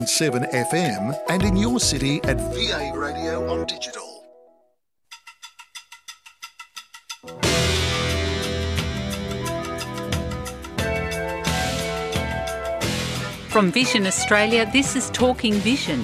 7 FM and in your city at VA Radio on digital. From Vision Australia, this is Talking Vision.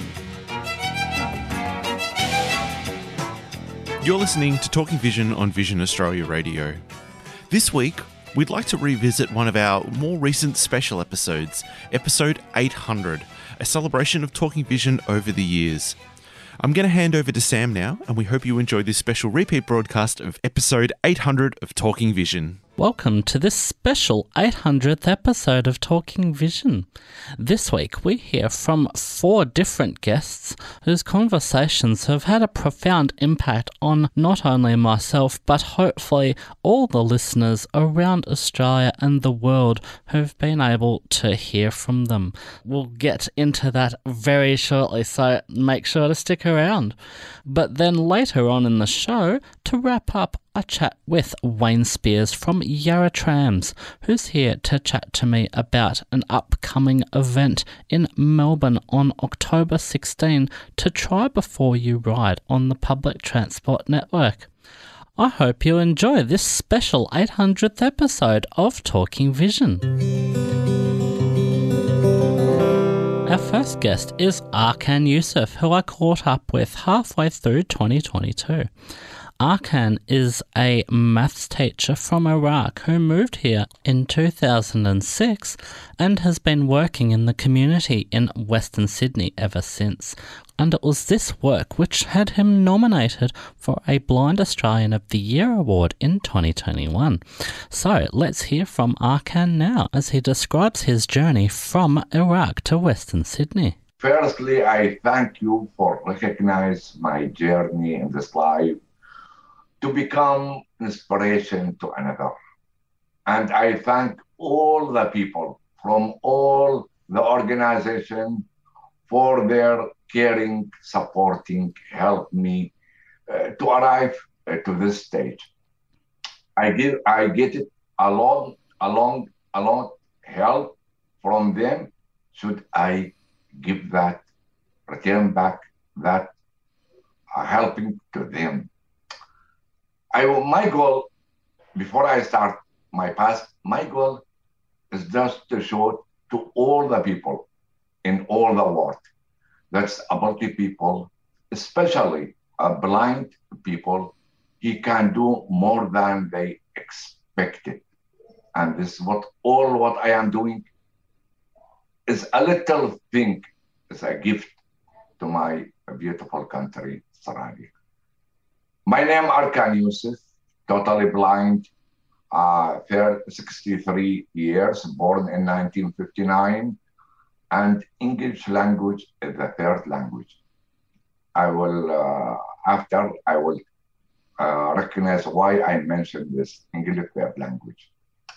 You're listening to Talking Vision on Vision Australia Radio. This week, we'd like to revisit one of our more recent special episodes, episode 800, a celebration of Talking Vision over the years. I'm going to hand over to Sam now, and we hope you enjoy this special repeat broadcast of episode 800 of Talking Vision. Welcome to this special 800th episode of Talking Vision. This week we hear from 4 different guests whose conversations have had a profound impact on not only myself but hopefully all the listeners around Australia and the world who've been able to hear from them. We'll get into that very shortly, so make sure to stick around. But then later on in the show, to wrap up, I chat with Wayne Spears from Yarra Trams, who's here to chat to me about an upcoming event in Melbourne on October 16 to try before you ride on the public transport network. I hope you enjoy this special 800th episode of Talking Vision. Our first guest is Arkan Youssef, who I caught up with halfway through 2022. Arkan is a maths teacher from Iraq who moved here in 2006 and has been working in the community in Western Sydney ever since. And it was this work which had him nominated for a Blind Australian of the Year award in 2021. So let's hear from Arkan now as he describes his journey from Iraq to Western Sydney. Firstly, I thank you for recognizing my journey in this life to become inspiration to another. And I thank all the people from all the organization for their caring, supporting, help me to arrive to this stage. I get it along help from them. Should I give that, return back that helping to them? My goal, before I start my past, my goal is just to show to all the people in all the world, that's about the people, especially blind people, he can do more than they expected. And this is what I am doing is a little thing, is a gift to my beautiful country, Australia. My name is Arkan Youssef, totally blind, 63 years, born in 1959, and English language is the third language. I will recognize why I mentioned this English third language.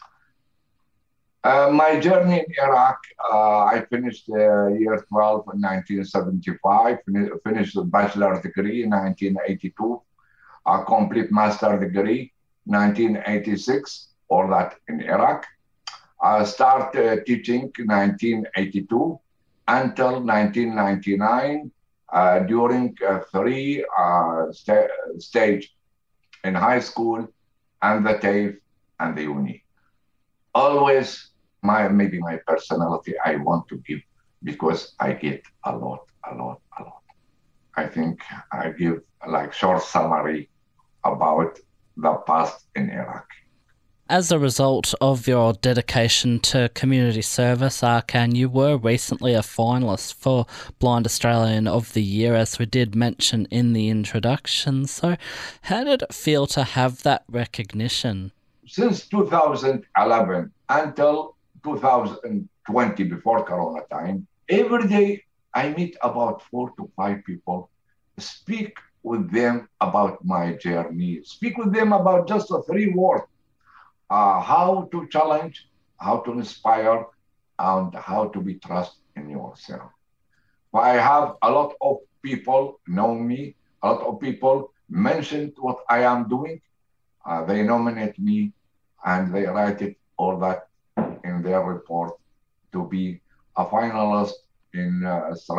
My journey in Iraq, I finished year 12 in 1975, finished a bachelor degree in 1982. A complete master degree, 1986, all that in Iraq. I started teaching in 1982 until 1999 during 3 stage in high school and the TAFE and the uni. Always my personality I want to give because I get a lot. I think I give like short summary about the past in Iraq. As a result of your dedication to community service, Arkan, you were recently a finalist for Blind Australian of the Year, as we did mention in the introduction. So how did it feel to have that recognition? Since 2011 until 2020, before Corona time, every day I meet about 4 to 5 people, speak with them about my journey, speak with them about just 3 words, how to challenge, how to inspire, and how to be trust in yourself. I have a lot of people know me, a lot of people mentioned what I am doing. They nominate me and they write it all that in their report to be a finalist in